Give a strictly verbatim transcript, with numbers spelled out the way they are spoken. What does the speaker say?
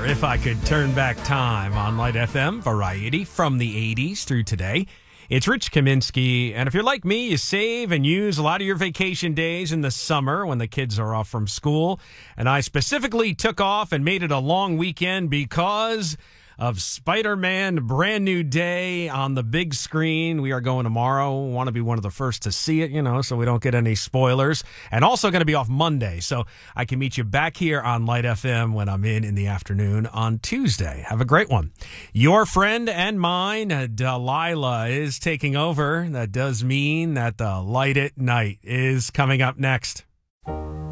If I Could Turn Back Time on Light F M, variety from the eighties through today. It's Rich Kaminsky, and if you're like me, you save and use a lot of your vacation days in the summer when the kids are off from school. And I specifically took off and made it a long weekend because of Spider-Man Brand New Day on the big screen. We are going tomorrow. Want to be one of the first to see it, you know, so we don't get any spoilers. And also going to be off Monday, so I can meet you back here on Light F M when I'm in in the afternoon on Tuesday. Have a great one. Your friend and mine, uh, Delilah, is taking over. That does mean that the Light at Night is coming up next.